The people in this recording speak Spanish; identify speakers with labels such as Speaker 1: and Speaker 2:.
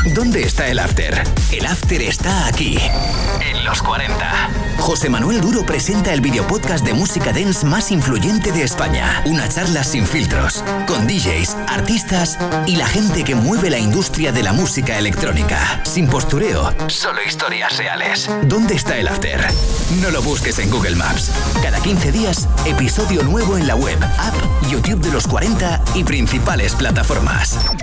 Speaker 1: ¿Dónde está el after? El after está aquí, en los 40. José Manuel Duro presenta el videopodcast de música dance más influyente de España. Una charla sin filtros, con DJs, artistas y la gente que mueve la industria de la música electrónica. Sin postureo, solo historias reales. ¿Dónde está el after? No lo busques en Google Maps. Cada 15 días, episodio nuevo en la web, app, YouTube de los 40 y principales plataformas.